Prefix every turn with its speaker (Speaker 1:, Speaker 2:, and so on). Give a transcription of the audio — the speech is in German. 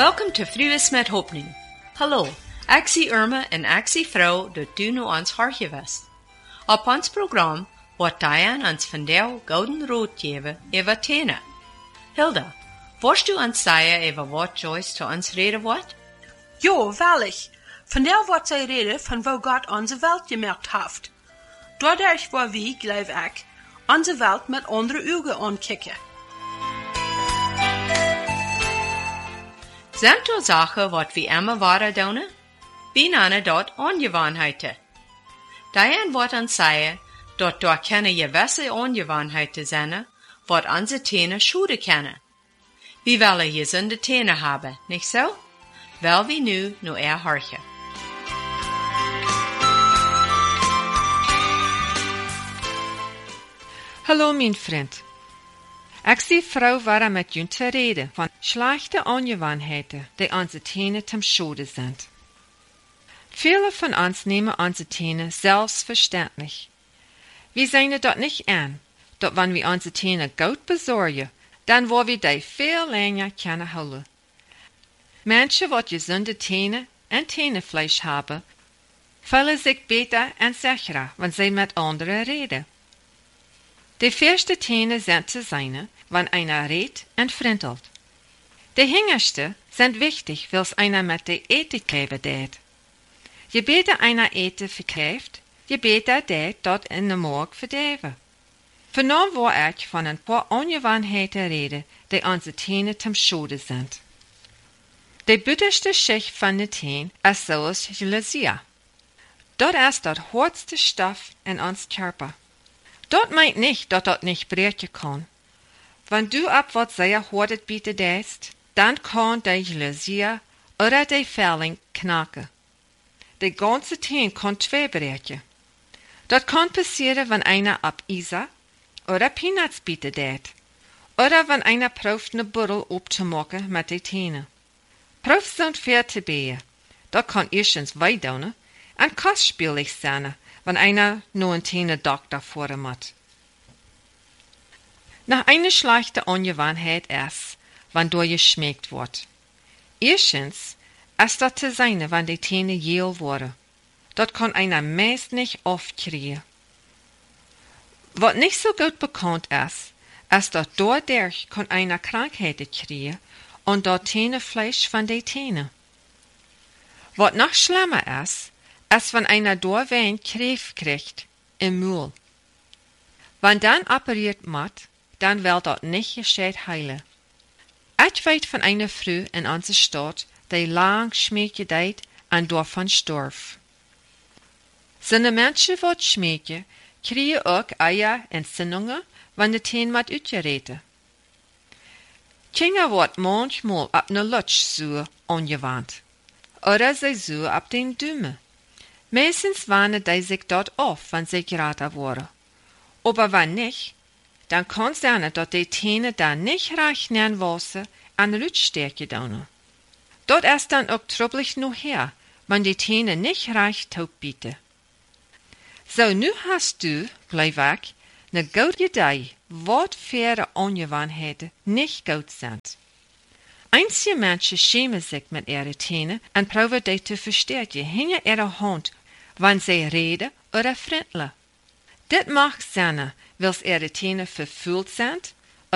Speaker 1: Welkom to Vrouwen met Hoopning. Hallo, ik zie Irma en ik zie vrouw dat du nu ons hartje wist. Op ons programma wordt Diane ons vandaag gouden rood geven over Tene. Hilda, wirst du uns sagen, über wat Joyce zu uns reden wird?
Speaker 2: Jo, wahrlich. Vandaag wordt zij reden van wo Gott onze Welt gemaakt heeft. Doordat waar we, geloof ik, onze Welt met andere ogen aankijken.
Speaker 1: Zijn er Sachen, wat we immer waren doen? Wie nennen dat Angewohnheiten? Diane wird uns sagen, dat door keine gewisse Angewohnheiten zijn, wat onze Tene schuden können. Wir wollen gesunde Tene haben, nicht so? Weil wir nu nur hartje.
Speaker 3: Hallo mijn vriend. Ik zie vrouw waar met jullie te reden van slechte Angewohnheiten die onze Tenen ten schade zijn. Viele van ons nemen onze Tenen selbstverständlich. Wir sehen dat nicht an, dat wann wir onze Tenen gut bezorgen, dann wollen wir die viel länger können houden. Manche wat gesunde Tenen en Tenenfleisch haben, fühlen sich beter en sicherer, wenn sie mit anderen reden. De firste Tenen sind zu sein, wenn einer redt en frintelt. De hingerste sind wichtig, wils einer mit de Eten kleben deed. Je beter einer Eten verkrijgt, je beter deed dat in de morgen verdeven. Vanavond wil ik van een paar Angewohnheiten reden, die onze Tenen ten schade zijn. De bitterste schicht van de teen is zoals jaloezie. Dat is dat hardste stof in ons Körper. Dat meint nicht, dat dat nicht breken kan. Wenn du ab wat sehr hardet bieten deest, dann kann de jaloezie oder de Velling knacken. De ganze teen kan twee breken. Dat kan passieren, wenn einer ab Isa oder Peanuts bieten deed. Oder wenn einer proeft ne Buddel opzumaken met de tenen. Proef sind fair te beheer. Dat kan eerstens weidoen en kostspielig zijn, wenn einer nur een Tenendokter vor ihm hat. Nach einer schlechten Angewohnheit ist, wenn durchgeschmeckt wird. Erstens ist das zu sein, wenn die Zähne gel worden. Das kann einer meist nicht oft kriegen. Was nicht so gut bekannt ist dass dadurch kann einer Krankheiten kriegen und das Zähnefleisch von den Zähnen. Was noch schlimmer ist wenn einer durchwehen Kräft kriegt im Mund. Wenn dann operiert wird, dann wird das nicht gescheit heilen. Ich weiß von einer Frau in unserer Stadt, die lang schmecken deed und davon starf. Seine Menschen, die schmecken, kriegen auch Entzündungen, wenn die Zähne mit uitgereten. Kinder wird manchmal ab ne Lutsch so angewandt. Oder sie so ab den Daumen. Meistens warnen die sich dort auf, wenn sie gerade worden. Aber wenn nicht, dann kann es sein, dass die Zähne dann nicht recht nähren Wasser an Lutschstärke dauern. Dort ist dann auch trublich nur her, wenn die Zähne nicht recht taub bieten. So, nu hast du, glaub ich, ne gute Idee, wat für Angewohnheiten nicht gut sind. Einige Menschen schämen sich mit ihren Zähnen und probieren die zu verstärken hinter ihrer Hand, wenn sie reden oder frinteln. Dit mag sein, weil ihre Zähne verfüllt sind